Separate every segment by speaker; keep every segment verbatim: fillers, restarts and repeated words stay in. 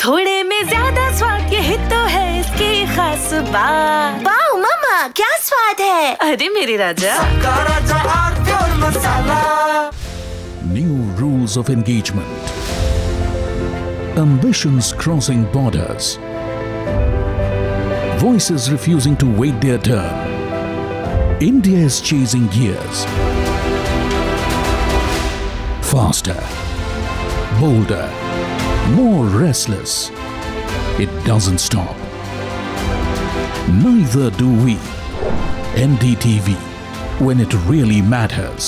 Speaker 1: थोड़े में ज्यादा स्वाद, यही तो है इसकी खास बात।
Speaker 2: वाओ मम्मा, क्या स्वाद है?
Speaker 1: अरे मेरे राजा।
Speaker 3: राजा are pure masala.
Speaker 4: New rules of engagement. Ambitions crossing borders. Voices refusing to wait their turn. India is chasing gears. Faster, bolder, more restless. It doesn't stop. Neither do we. N D T V, when it really matters.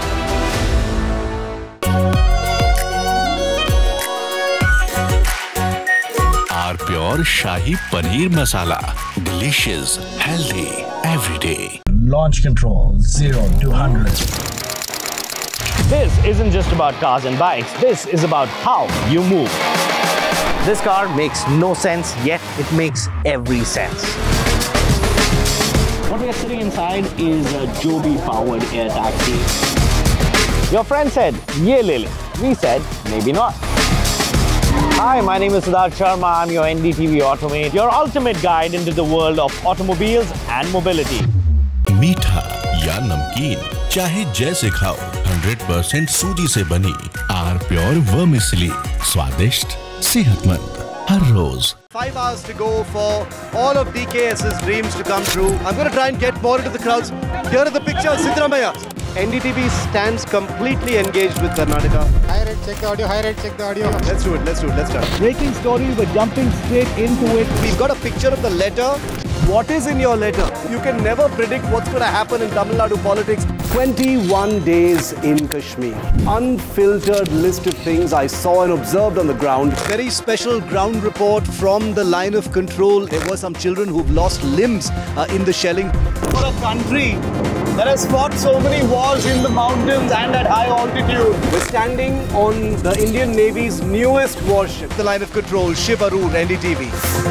Speaker 5: R Pure Shahi Paneer Masala. Delicious, healthy, every day.
Speaker 6: Launch control zero to one hundred.
Speaker 7: This isn't just about cars and bikes. This is about how you move. This car makes no sense, yet it makes every sense. What we are sitting inside is a Joby-powered air taxi. Your friend said, "Ye le le." We said, maybe not. Hi, my name is Siddharth Sharma. I'm your N D T V Automate, your ultimate guide into the world of automobiles and mobility.
Speaker 5: मीठा या नमकीन, चाहे जैसे खाओ, one hundred percent सूजी से बनी R Pure Vermicelli, स्वादिष्ट, सेहतमंद, हर रोज।
Speaker 8: Five hours to go for all of D K S's dreams to come true. I'm going to try and get more into the crowds. Here are the pictures, Siddaramaiah. N D T V stands completely engaged with Karnataka.
Speaker 9: High rate, check the audio, high rate, check the audio.
Speaker 8: Let's do it, let's do it, let's start.
Speaker 7: Breaking story, we're jumping straight into it.
Speaker 8: We've got a picture of the letter. What is in your letter? You can never predict what's going to happen in Tamil Nadu politics. twenty-one days in Kashmir. Unfiltered list of things I saw and observed on the ground. Very special ground report from the line of control. There were some children who've lost limbs uh, in the shelling. For a country that has fought so many wars in the mountains and at high altitude. We're standing on the Indian Navy's newest warship. The line of control, Shiv Arur, N D T V.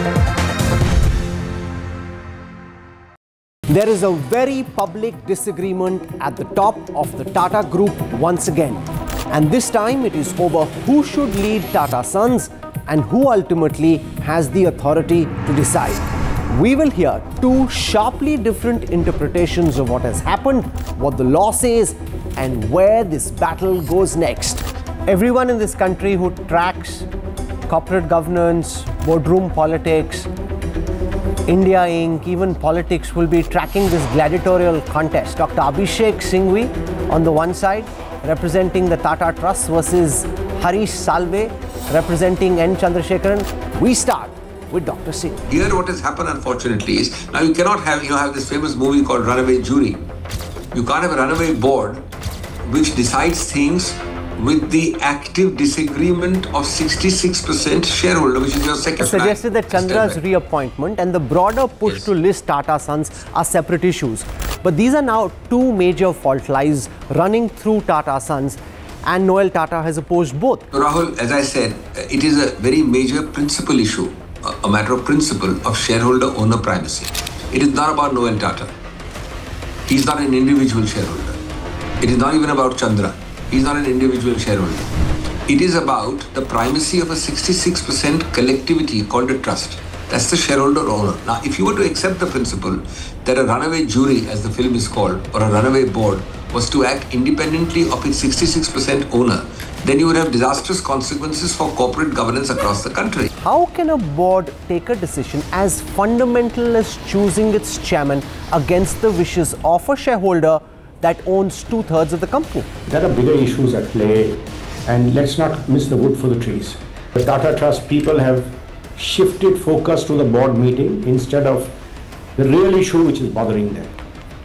Speaker 10: There is a very public disagreement at the top of the Tata Group once again. And this time it is over who should lead Tata Sons and who ultimately has the authority to decide. We will hear two sharply different interpretations of what has happened, what the law says, and where this battle goes next. Everyone in this country who tracks corporate governance, boardroom politics, India Incorporated, even politics will be tracking this gladiatorial contest. Doctor Abhishek Singhvi on the one side, representing the Tata Trust, versus Harish Salve, representing N. Chandrasekaran. We start with Doctor Singh.
Speaker 11: Here what has happened, unfortunately, is now you cannot have, you know, have this famous movie called Runaway Jury. You can't have a runaway board which decides things with the active disagreement of sixty-six percent shareholder, which is your second.
Speaker 10: I suggested that Chandra's reappointment and the broader push yes. to list Tata Sons are separate issues. But these are now two major fault lines running through Tata Sons, and Noel Tata has opposed both.
Speaker 11: So Rahul, as I said, it is a very major principal issue, a matter of principle of shareholder-owner primacy. It is not about Noel Tata. He's not an individual shareholder. It is not even about Chandra. He's not an individual shareholder. It is about the primacy of a sixty-six percent collectivity called a trust. That's the shareholder owner. Now, if you were to accept the principle that a runaway jury, as the film is called, or a runaway board, was to act independently of its sixty-six percent owner, then you would have disastrous consequences for corporate governance across the country.
Speaker 10: How can a board take a decision as fundamental as choosing its chairman against the wishes of a shareholder that owns two-thirds of the company?
Speaker 12: There are bigger issues at play, and let's not miss the wood for the trees. The Tata Trust people have shifted focus to the board meeting instead of the real issue which is bothering them.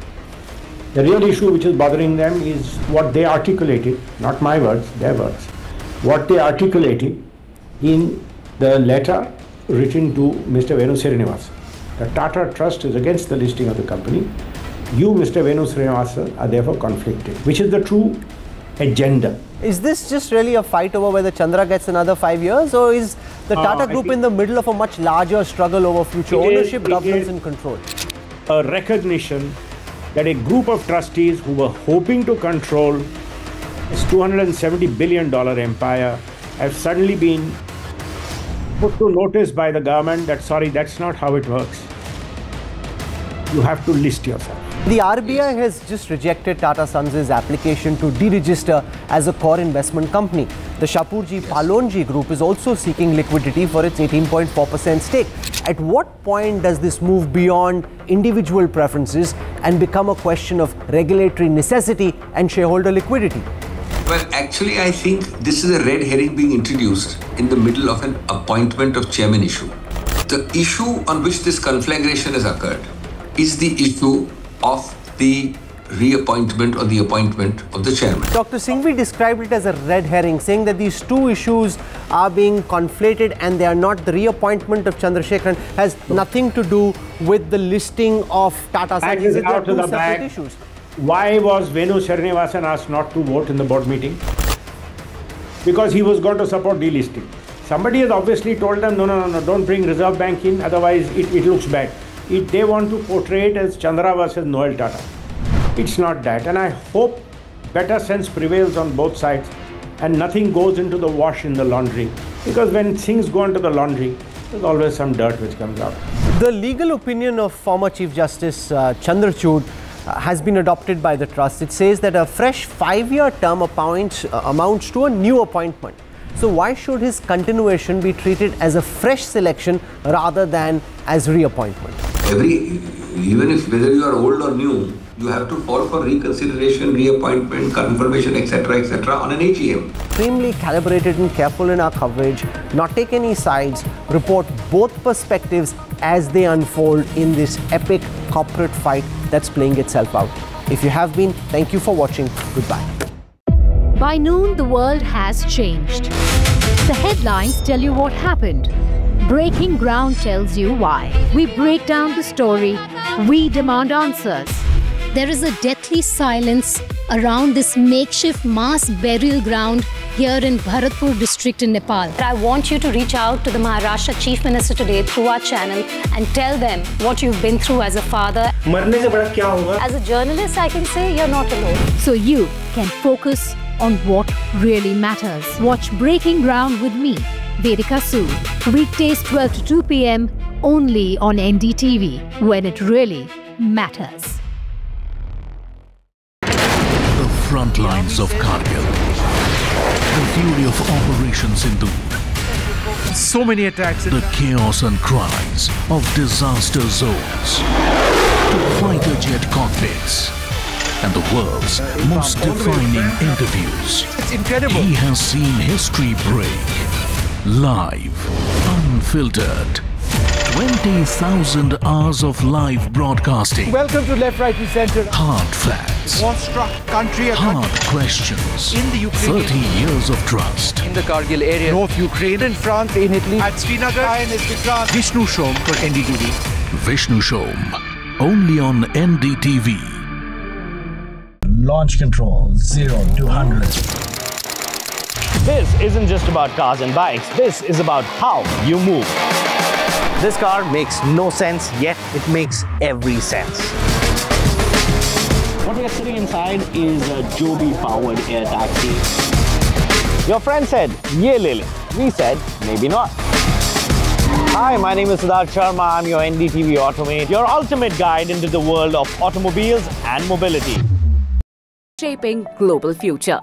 Speaker 12: The real issue which is bothering them is what they articulated, not my words, their words, what they articulated in the letter written to Mister Venu Srinivasan. The Tata Trust is against the listing of the company. You, Mister Venu Srinivasan, are therefore conflicted, which is the true agenda.
Speaker 10: Is this just really a fight over whether Chandra gets another five years, or is the Tata uh, Group in the middle of a much larger struggle over future ownership, is, governance and control?
Speaker 12: A recognition that a group of trustees who were hoping to control this two hundred seventy billion dollar empire have suddenly been put to notice by the government that, sorry, that's not how it works. You have to list yourself.
Speaker 10: The R B I has just rejected Tata Sons' application to deregister as a core investment company. The Shapoorji Pallonji Group is also seeking liquidity for its eighteen point four percent stake. At what point does this move beyond individual preferences and become a question of regulatory necessity and shareholder liquidity?
Speaker 11: Well, actually, I think this is a red herring being introduced in the middle of an appointment of chairman issue. The issue on which this conflagration has occurred is the issue of the reappointment or the appointment of the chairman.
Speaker 10: Doctor Singhvi described it as a red herring, saying that these two issues are being conflated and they are not. The reappointment of Chandrasekaran has nothing to do with the listing of Tata Sons.
Speaker 12: These are two separate issues. Why was Venu Srinivasan asked not to vote in the board meeting? Because he was going to support delisting. Somebody has obviously told them, no, no, no, no, don't bring Reserve Bank in, otherwise it, it looks bad. It, they want to portray it as Chandra versus Noel Tata. It's not that, and I hope better sense prevails on both sides and nothing goes into the wash in the laundry, because when things go into the laundry, there's always some dirt which comes out.
Speaker 10: The legal opinion of former Chief Justice uh, Chandrachud uh, has been adopted by the trust. It says that a fresh five-year term appoints, uh, amounts to a new appointment. So why should his continuation be treated as a fresh selection rather than as reappointment?
Speaker 11: Every, even if whether you are old or new, you have to call for reconsideration, reappointment, confirmation, et cetera, et cetera on an A G M.
Speaker 10: Extremely calibrated and careful in our coverage, not take any sides, report both perspectives as they unfold in this epic corporate fight that's playing itself out. If you have been, thank you for watching. Goodbye.
Speaker 13: By noon, the world has changed. The headlines tell you what happened. Breaking Ground tells you why. We break down the story. We demand answers.
Speaker 14: There is a deathly silence around this makeshift mass burial ground here in Bharatpur district in Nepal.
Speaker 15: I want you to reach out to the Maharashtra Chief Minister today through our channel and tell them what you've been through as a father. As a journalist, I can say you're not alone.
Speaker 13: So you can focus on what really matters. Watch Breaking Ground with me, Vedika Sood. Weekdays twelve to two p m only on N D T V, when it really matters.
Speaker 4: The front lines of Kargil. The fury of Operation Sindhu.
Speaker 3: So many attacks.
Speaker 4: The chaos and cries of disaster zones. To fighter jet cockpits. And the world's most defining interviews.
Speaker 3: It's incredible.
Speaker 4: He has seen history break. Live, unfiltered. twenty thousand hours of live broadcasting.
Speaker 3: Welcome to Left, Right and Center.
Speaker 4: Hard facts.
Speaker 3: War-struck country.
Speaker 4: Hard questions.
Speaker 3: In the Ukraine.
Speaker 4: thirty years of trust.
Speaker 3: In the Kargil area. North Ukraine. In France. In Italy. At Srinagar. Vishnu Shom for N D T V.
Speaker 4: Vishnu Shom. Only on N D T V.
Speaker 6: Launch control zero to one hundred.
Speaker 7: This isn't just about cars and bikes. This is about how you move. This car makes no sense, yet it makes every sense. What we are sitting inside is a Joby-powered air taxi. Your friend said, ye le le. We said, maybe not. Hi, my name is Siddharth Sharma. I'm your N D T V Automate, your ultimate guide into the world of automobiles and mobility.
Speaker 1: Shaping global future.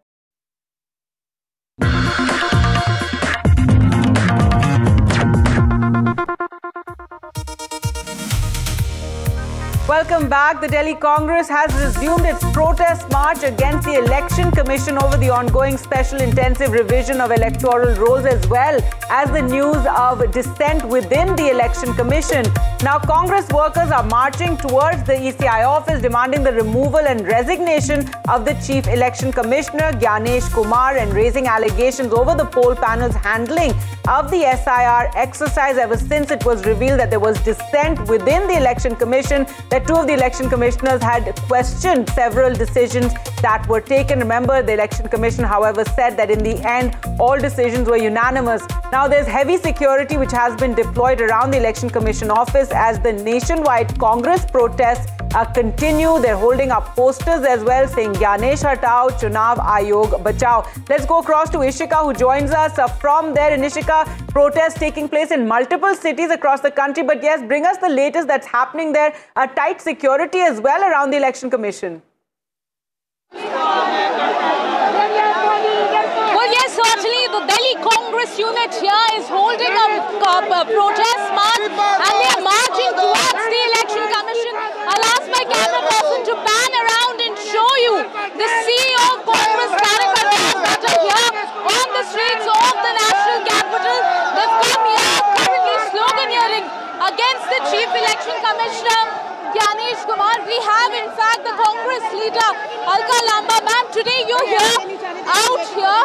Speaker 16: Welcome back. The Delhi Congress has resumed its protest march against the Election Commission over the ongoing special intensive revision of electoral rolls, as well as the news of dissent within the Election Commission. Now, Congress workers are marching towards the E C I office, demanding the removal and resignation of the Chief Election Commissioner, Gyanesh Kumar, and raising allegations over the poll panel's handling of the S I R exercise ever since it was revealed that there was dissent within the Election Commission, that two of the election commissioners had questioned several decisions that were taken. Remember, the Election Commission, however, said that in the end, all decisions were unanimous. Now, there's heavy security which has been deployed around the Election Commission office as the nationwide Congress protests uh, continue. They're holding up posters as well saying Gyanesh Hatao, Chunav Ayog Bachao. Let's go across to Ishika, who joins us uh, from there. In Ishika, protests taking place in multiple cities across the country. But yes, bring us the latest that's happening there. A tight security as well around the Election Commission.
Speaker 17: Well, yes, certainly the Delhi Congress unit here is holding a, a protest march and they are marching towards the Election Commission. I'll ask my camera person to pan around and show you the sea of Congress caricatures that are here on the streets of the national capital. They've come here currently sloganeering against the Chief Election Commissioner, Gyanesh Kumar. We have in fact the Congress leader, Alka Lamba. Ma'am, today you're here, out here.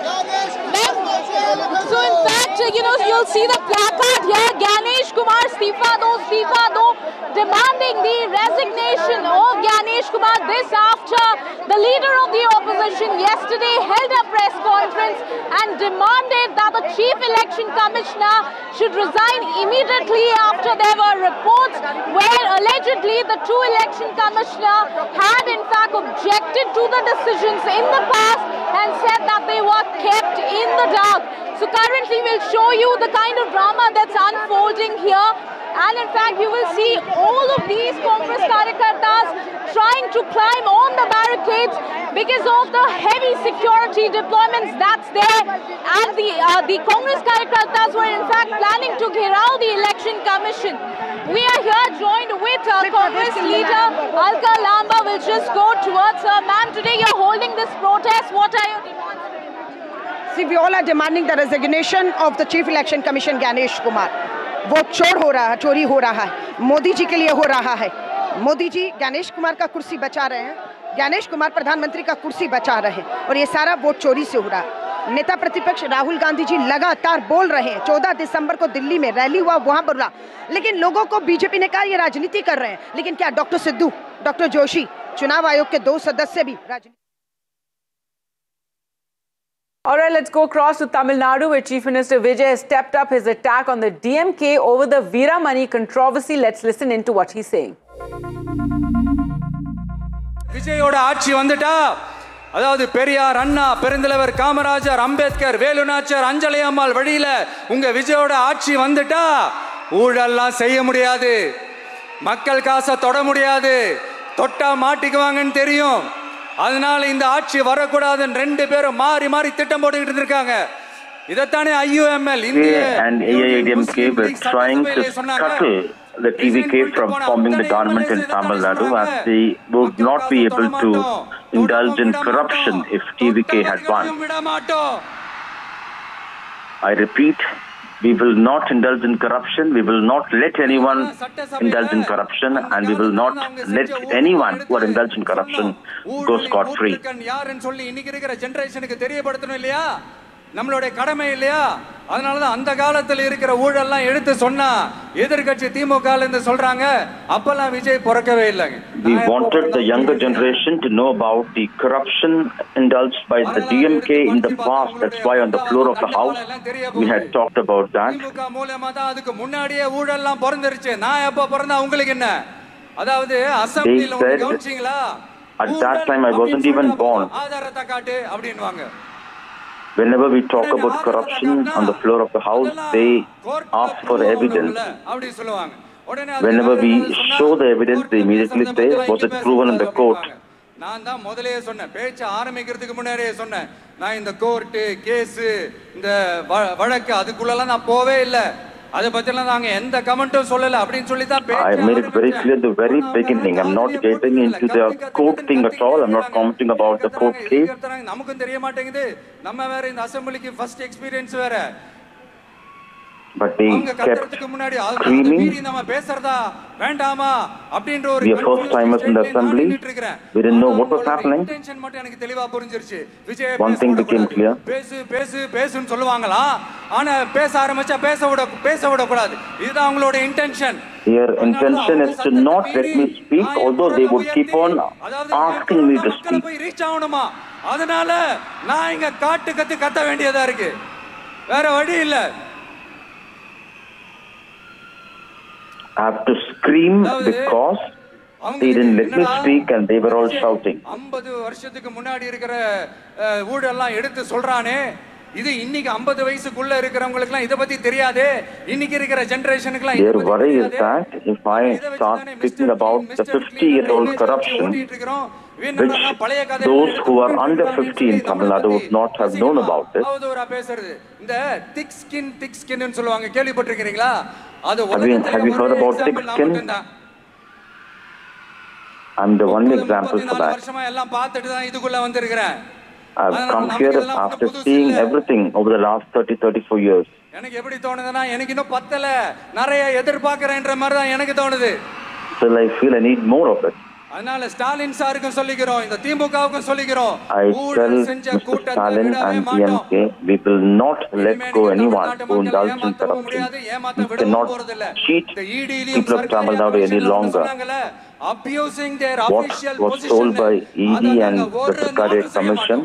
Speaker 17: So in fact, you know, you'll see the placard here, Gyanesh Kumar Istifa Do, Istifa Do, demanding the resignation of Gyanesh Kumar. This after the leader of the opposition yesterday held a press conference and demanded that the Chief Election Commissioner should resign immediately after there were reports where allegedly the true Election Commissioner had in fact objected to the decisions in the past and said that they were kept in the dark. So currently we'll show you the kind of drama that's unfolding here. And in fact, you will see all of these Congress Karyakartas trying to climb on the barricades because of the heavy security deployments that's there. And the, uh, the Congress Karyakartas were in fact planning to gheraw the Election Commission. We are here joined with our Congress leader, Alka Lamba. We'll just go towards her. Ma'am, today you're holding this protest. What are your demands?
Speaker 18: See, we all are demanding the resignation of the Chief Election Commission, Gyanesh Kumar. वो चोर हो रहा है, चोरी हो रहा है, मोदी जी के लिए हो रहा है। मोदी जी ज्ञानेश कुमार का कुर्सी बचा रहे हैं, ज्ञानेश कुमार प्रधानमंत्री का कुर्सी बचा रहे हैं और ये सारा वोट चोरी से हो रहा है। नेता प्रतिपक्ष राहुल गांधी जी लगातार बोल रहे हैं, चौदह दिसंबर को दिल्ली में रैली हुआ, वहां बोला, लेकिन लोगों को बीजेपी ने कहा ये राजनीति कर रहे हैं। लेकिन क्या डॉक्टर सिद्धू, डॉक्टर जोशी, चुनाव आयोग के दो सदस्य भी राजनीति।
Speaker 16: All right, let's go across to Tamil Nadu, where Chief Minister Vijay has stepped up his attack on the D M K over the Veeramani controversy. Let's listen into what he's saying.
Speaker 19: விஜயோட ஆட்சி வந்துட்டா, அதாவது பெரியார், அண்ணா, பெருந்தலைவர் காமராஜர், அம்பேத்கர், வேலுநாச்சியார், அஞ்சலி அம்மாள் வழியில உங்க விஜயோட ஆட்சி வந்துட்டா ஊழல்லாம் செய்ய முடியாது, மக்கள் காசை தொட முடியாது, தொட்டா மாட்டிக்குவாங்கன்னு தெரியும். அதனால இந்த ஆட்சி வரக்கூடாதுன்னு ரெண்டு பேரும் மாறி மாறி திட்டம் போட்டுக்கிட்டு இருக்காங்க. இதத்தானே I U M L இந்திய
Speaker 20: and A I A D M K were trying to scuttle the T V K from forming the government in Tamil Nadu, as they would not be able to indulge in corruption if T V K had won. I repeat, we will not indulge in corruption, we will not let anyone indulge in corruption, and we will not let anyone who are indulged in corruption go scot-free.
Speaker 19: நம்மளுடைய கடமை இல்லையா? அதனால தான் அந்த காலத்துல இருக்கிற ஊழல்லாம் எடுத்து சொன்னா எதிர்க்கட்சி திமுகல இருந்து சொல்றாங்க, அப்பலாம் விஜய் பொறக்கவே இல்லங்க.
Speaker 20: We wanted the younger generation to know about the corruption indulged by the D M K in the past. That's why on the floor of the house we had talked about that.
Speaker 19: திமுக மூலமா தான் அதுக்கு முன்னாடியே ஊழல்லாம் பிறந்துருச்சு. நான் எப்ப பிறந்தா உங்களுக்கு என்ன? அதாவது அசெம்பிளில ஒரு கவுன்சிங்களா?
Speaker 20: At that time I wasn't even born.
Speaker 19: ஆதாரத்தை காட்டு அப்படினுவாங்க.
Speaker 20: Whenever we talk about corruption on the floor of the house, they ask for evidence. Whenever we show the evidence, they immediately say, was it proven in the court?
Speaker 19: நான் தான் முதல்லயே சொன்னேன், பேச்ச ஆரம்பிக்கிறதுக்கு முன்னாடியே சொன்னேன், நான் இந்த கோர்ட் கேஸ் இந்த வழக்கு அதுக்குள்ளலாம் நான் போவே இல்ல, அத பத்திலாம் நாங்க எந்த கமெண்ட்டும் சொல்லல அப்படினு சொல்லி தான் பேச்ச.
Speaker 20: I made it very clear at the very beginning. I'm not getting into the court thing at all. I'm not commenting about the court case.
Speaker 19: நமக்கும் தெரிய மாட்டேங்குது, நம்ம வேற இந்த அசெம்பிளிக்கு ஃபர்ஸ்ட் எக்ஸ்பீரியன்ஸ் வேற.
Speaker 20: But they kept screaming. We are first timers in the assembly. We didn't know what was happening. One thing became clear. Their intention is to not let me speak, although they would keep on asking me to speak.
Speaker 19: அதனால நான் இங்க காட்டு கத்து கத்த வேண்டியதா இருக்கு, வேற வழி இல்ல.
Speaker 20: I have to scream because They didn't let me speak and they were all shouting.
Speaker 19: ஐம்பது வருஷத்துக்கு முன்னாடி இருக்கிற ஊழல்லாம் எடுத்து சொல்றானே, இது இன்னைக்கு ஐம்பது வயசுக்குள்ள இருக்கிறவங்களுக்குலாம் இத பத்தி தெரியாதே, இன்னைக்கு இருக்கிற ஜெனரேஷனுக்குலாம்
Speaker 20: Their worry is that if I start speaking about the fifty-year-old corruption, which those who are under fifty in Tamil Nadu would not have known about it.
Speaker 19: இந்த thick skin thick skin ன்னு சொல்லுவாங்க, கேள்விப்பட்டிருக்கீங்களா? அது
Speaker 20: Have you heard about thick skin? I'm the only example for that.
Speaker 19: வருஷமா எல்லாம் பார்த்துட்டு தான் இதுக்குள்ள வந்திருக்கேன்.
Speaker 20: I've come here after seeing everything over the last thirty, thirty-four years.
Speaker 19: எனக்கு எப்படி தோணுதுன்னா, எனக்கு இன்னும் பத்தல, நிறைய எதிர்பார்க்கறேன்ற மாதிரி தான் எனக்கு தோணுது.
Speaker 20: So I feel I need more of it.
Speaker 19: அதனால ஸ்டாலின் சாருக்கும் சொல்லிக்கிறோம், இந்த திமுகவுக்கும் சொல்லிக்கிறோம்,
Speaker 20: I tell Mister Stalin and D M K, we will not let go anyone who indulges in corruption. We cannot cheat people of Tamil Nadu any longer. What was told by E D and the Secretariat Commission,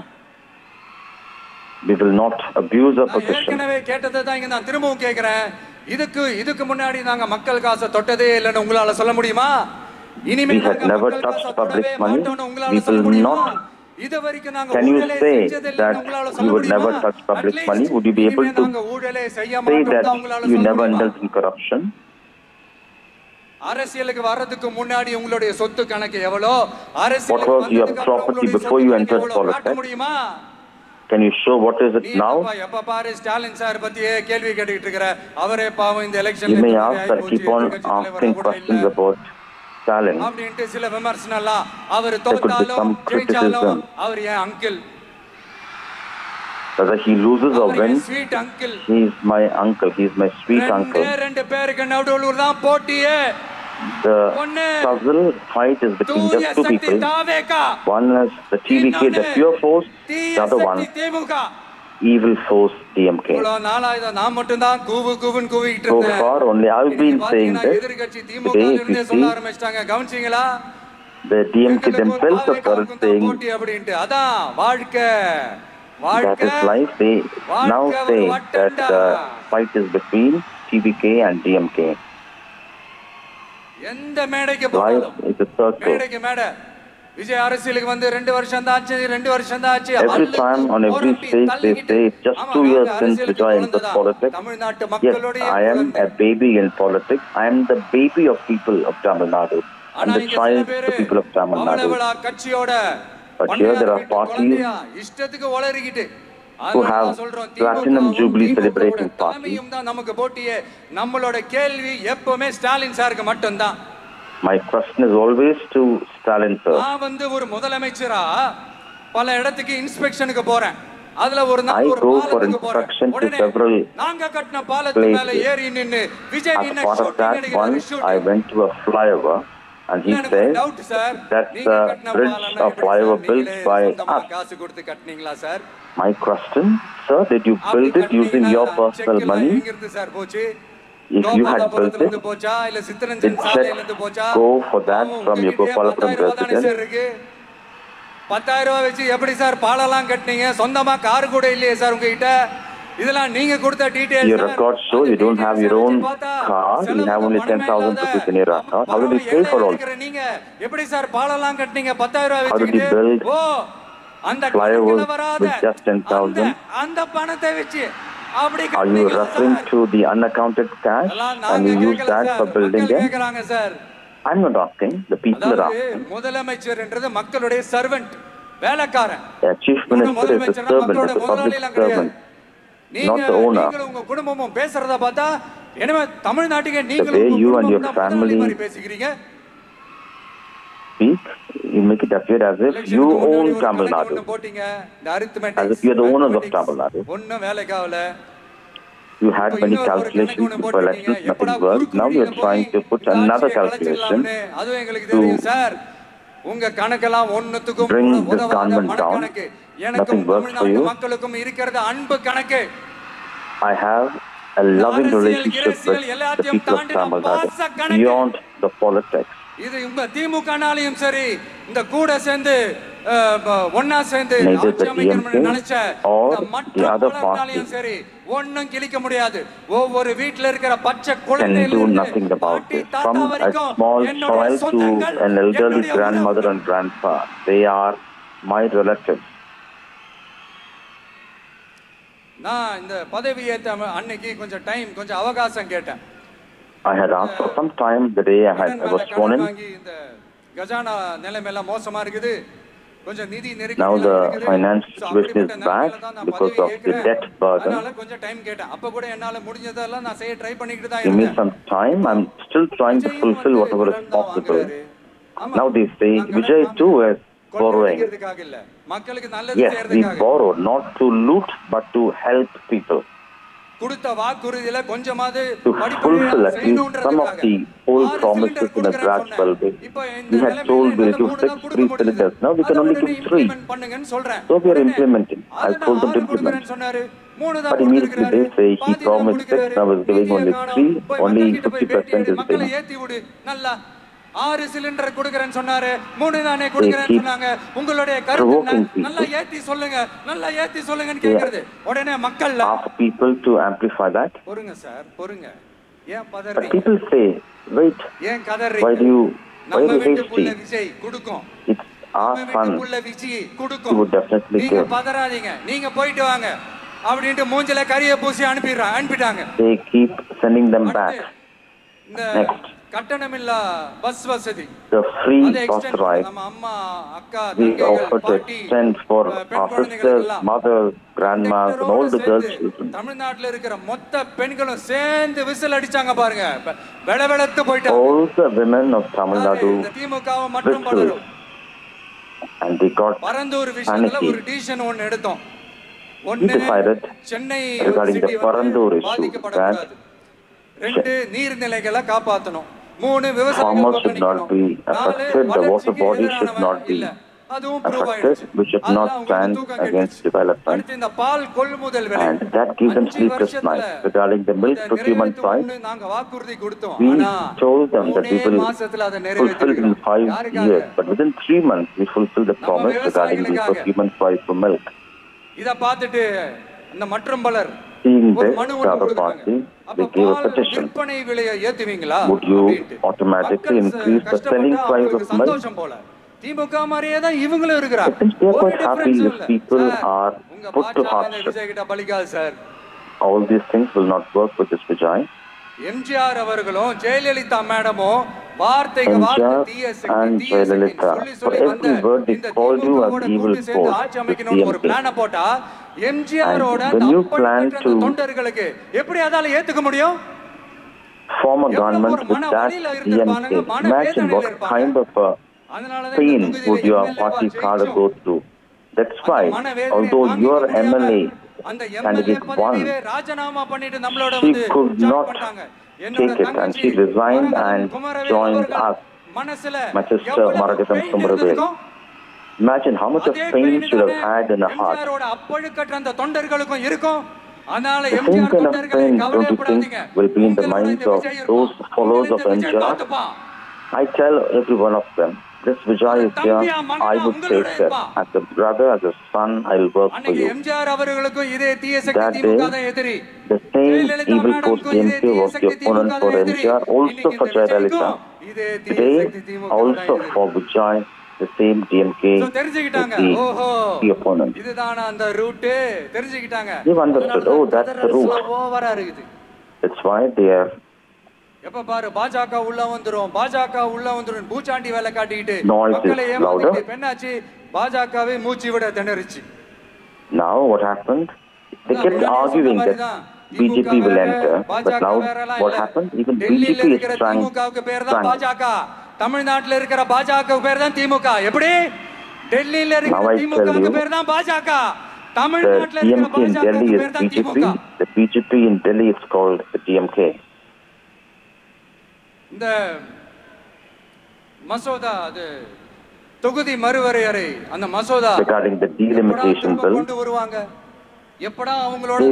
Speaker 20: we will not abuse our position.
Speaker 19: திரும்பவும் கேக்குறேன், இதுக்கு இதுக்கு முன்னாடி நாங்க மக்கள் காசை தொட்டதே இல்லைன்னு உங்களால சொல்ல முடியுமா?
Speaker 20: We had never touched public money. We will not. Can you say that you would never touch public money? Would you be able to say that you never indulged in corruption?
Speaker 19: அரசியலுக்கு வரதுக்கு முன்னாடி உங்களுடைய சொத்து கணக்கு எவ்வளோ?
Speaker 20: What was your property before you entered politics? Can you show what is it now?
Speaker 19: எப்ப பாரு Stalin sir பத்தியே கேள்வி கேட்டிட்டு இருக்கற, அவரே பாவம் இந்த எலெக்ஷன்ல
Speaker 20: You may ask or keep on asking questions about Stalin.
Speaker 19: அப்படினு சில விமர்சனம்லாம், அவர் தோத்தாலும் ஜெயிச்சாலும் அவர் என் uncle.
Speaker 20: Whether he loses or wins, he is my uncle, he is my sweet uncle.
Speaker 19: ரெண்டு பேருக்கு நடுவுல தான் போட்டியே.
Speaker 20: The puzzle fight is between just two people. One is the T V K, the pure force, the other one, evil force D M K. So far, only I've been saying this. Today, if you see, the D M K themselves are started saying that is life. They now say that the fight is between T V K and D M K.
Speaker 19: எந்த மேடைக்கு போனாலும் மேடைக்கு மேடை விஜய் அரசியலுக்கு வந்து ரெண்டு வருஷம் தான் ஆச்சு, ரெண்டு வருஷம் தான் ஆச்சு.
Speaker 20: Every time on every stage they say it's just two years since Vijay entered politics. Yes, I am a baby in politics. I am the baby of people of Tamil Nadu and the child of the people of Tamil Nadu. But here there are parties who have platinum jubilee celebrating parties. My question is always to Stalin sir. I go for inspection to several places. As part of that one, I went to a flyover and he said that's a bridge, a flyover built by us. My question, sir, did you build it using your personal money? If you had built it, did checks go for that from your Gopalapuram residence?
Speaker 19: பத்தாயிரம் ரூபாய் வச்சு எப்படி sir பாலெல்லாம் கட்டினீங்க? சொந்தமா car கூட இல்லையே sir உங்ககிட்ட? இதெல்லாம் நீங்க கொடுத்த details.
Speaker 20: Your records show you don't have your own car. You have only ten thousand rupees in your account. How did you pay for all?
Speaker 19: நீங்க எப்படி சார் பாலெல்லாம் கட்டினீங்க பத்தாயிரம் ரூபாய்
Speaker 20: வச்சு? How did you build flyovers with just ten thousand?
Speaker 19: அந்த பணத்தை வச்சு அப்படி
Speaker 20: Are you referring to the unaccounted cash and you use that for building it? I'm not asking, the people are asking.
Speaker 19: முதலமைச்சர் என்றது மக்களுடைய சர்வன்ட், வேலைக்காரன்.
Speaker 20: A chief minister is a servant, is a public servant, not the owner.
Speaker 19: உங்க குடும்பமும் பேசுறத பார்த்தா என்னமே தமிழ்நாட்டுக்கு
Speaker 20: நீங்க the way you and your family speak, you make it appear as if you own Tamil Nadu, as if you are the owners of Tamil Nadu. You had many calculations for elections, nothing worked. Now you are trying to put another calculation to bring this government down. Nothing works for you. I have a loving relationship with the people of Tamil Nadu beyond the politics.
Speaker 19: இது உங்க திமுகனாலையும் சரி, இந்த கூட சேர்ந்து ஒண்ணா சேர்ந்து ஆட்சி அமைக்கணும்னு நினைச்ச மற்ற பலர்களாலையும் சரி ஒண்ணும் கிழிக்க முடியாது. ஒவ்வொரு வீட்ல இருக்கிற பச்சை குழந்தையிலிருந்து பாட்டி தாத்தா வரைக்கும் என்னோட சொந்தங்கள், என்னுடைய
Speaker 20: grandmother and grandpa, they are my relatives.
Speaker 19: நான் இந்த பதவி ஏத்த அன்னைக்கு கொஞ்சம் டைம் கொஞ்சம் அவகாசம் கேட்டேன்.
Speaker 20: I had asked for some time the day I had I was sworn in.
Speaker 19: இந்த கஜானா நிலைமை எல்லாம் மோசமா இருக்குது. கொஞ்சம் நிதி நெருக்கடி.
Speaker 20: Now the financial situation is bad because of the debt burden.
Speaker 19: அதனால கொஞ்சம் டைம் கேட்டேன். அப்ப கூட என்னால முடிஞ்சதெல்லாம் நான் செய்ய ட்ரை பண்ணிக்கிட்டு தான்
Speaker 20: Give me
Speaker 19: இருக்கேன்.
Speaker 20: some time. I'm still trying to fulfill whatever is possible. Now they say Vijay too is borrowing. Yes, we borrow not to loot but to help people.
Speaker 19: கொடுத்த வாக்குறுதியில கொஞ்சமாவது
Speaker 20: To fulfill at least some of the old promises in a gradual way. We had told we'll give six free cylinders. Now we can only give three. So we are implementing. I told them to implement. But immediately they say he promised six, now is giving only three. Only fifty percent is paying.
Speaker 19: ஆறு cylinder கொடுக்கறேன்னு சொன்னாரு, மூணு தானே கொடுக்கறேன்னு சொன்னாங்க. உங்களுடைய கருத்து நல்லா ஏத்தி சொல்லுங்க, நல்லா ஏத்தி சொல்லுங்கன்னு கேக்குறது. உடனே மக்கள்
Speaker 20: ask people to amplify that.
Speaker 19: பொறுங்க சார், பொறுங்க. ஏன்
Speaker 20: But
Speaker 19: பதறீங்க?
Speaker 20: people say, wait,
Speaker 19: ஏன் கதறீங்க?
Speaker 20: why do you, why
Speaker 19: நம்ம
Speaker 20: do you
Speaker 19: வீட்டுக்குள்ள
Speaker 20: hasty?
Speaker 19: விஜய் கொடுக்கும்.
Speaker 20: It's our son.
Speaker 19: வீட்டுக்குள்ள விஜய்
Speaker 20: He
Speaker 19: கொடுக்கும்.
Speaker 20: would definitely
Speaker 19: நீங்க
Speaker 20: give.
Speaker 19: பதறாதீங்க, நீங்க போயிட்டு வாங்க அப்படின்ட்டு மூஞ்சில கரிய பூசி அனுப்பிடுறாங்க, அனுப்பிட்டாங்க.
Speaker 20: They keep sending them back. Next.
Speaker 19: கட்டணமில்லா பஸ் வசதி,
Speaker 20: the free bus ride we offer to extend for our sisters, mothers, grandmas and all the girls children.
Speaker 19: தமிழ்நாட்டுல இருக்கிற மொத்த பெண்களும் சேர்ந்து விசில் அடிச்சாங்க பாருங்க, வெளவெளத்து போயிட்டாங்க.
Speaker 20: All the women of Tamil Nadu
Speaker 19: திமுகவை மட்டும் பலரும்
Speaker 20: and they got
Speaker 19: பரந்தூர் விஷயத்துல ஒரு டிசிஷன் ஒன்னு எடுத்தோம்.
Speaker 20: we decided
Speaker 19: Chennai
Speaker 20: regarding the Parandur issue that
Speaker 19: ரெண்டு நீர்நிலைகளை காப்பாத்தணும், மூணு
Speaker 20: farmers should not be affected, the water body should not be affected, we should not stand against development, and that gives them sleepless nights. Regarding the milk procurement price, we told them that we will fulfill in five years, but within three months we fulfill the promise regarding the procurement price for milk.
Speaker 19: இத பார்த்துட்டு அந்த மற்றும் பலர்
Speaker 20: seeing this, the other party, they gave a petition. Would you automatically increase the selling price of milk? Since they are quite happy if people are put to hardship, all these things will not work with this Vijay.
Speaker 19: M G R அவர்களும் ஜெயலலிதா மேடமும் வார்த்தைக்கு வார்த்தை தீய சக்தி தீய சக்தி
Speaker 20: for every word they called you as evil force.
Speaker 19: ஆட்சி அமைக்கணும்னு ஒரு பிளான போட்டா M G R ஓட அந்த தொண்டர்களுக்கு எப்படி அதால ஏத்துக்க முடியும்?
Speaker 20: Form a government with that D M K. Imagine what kind of a pain would your party's cadre go through. That's why, although your M L A candidate won, she could not take it and she resigned and joined us, my sister Maragatham Sumbaravel. Imagine how much of pain she would have had in her heart. The same kind of pain, don't you think, will be in the minds of those followers of M G R? I tell every one of them, this Vijay is here, I would take care. As a brother, as a son, I will work for you. That day, the same evil force D M K was the opponent for M G R, also for Jayalalitha. Today, also for Vijay, the same D M K is the, the opponent. They've understood, oh, that's the route. That's why they are
Speaker 19: எப்ப பாரு பாஜக உள்ள வந்துரும், பாஜக உள்ள வந்துரும் பூச்சாண்டி வேலை காட்டிட்டு
Speaker 20: noise
Speaker 19: மக்களை
Speaker 20: is
Speaker 19: ஏமாத்திட்டு
Speaker 20: louder.
Speaker 19: பெண்ணாச்சி பாஜகவே மூச்சு விட திணறிச்சு.
Speaker 20: Now what happened? They kept arguing that B J P will enter, but now what happened? Even B J P is trying.
Speaker 19: திமுகவுக்கு பேர் தான் பாஜக, தமிழ்நாட்டுல இருக்கிற பாஜகவுக்கு பேர் தான் திமுக. எப்படி டெல்லியில இருக்கிற திமுகவுக்கு பேர் தான் பாஜக, தமிழ்நாட்டுல
Speaker 20: The D M
Speaker 19: இருக்கிற
Speaker 20: K in Delhi
Speaker 19: பாஜகவுக்கு
Speaker 20: is
Speaker 19: பேர் தான்
Speaker 20: B J P.
Speaker 19: DMK.
Speaker 20: The B J P in Delhi is called the D M K.
Speaker 19: இந்த மசோதா அது தொகுதி மறுவரையறை அந்த மசோதா
Speaker 20: regarding the delimitation bill,
Speaker 19: கொண்டு வருவாங்க, எப்படா அவங்களோட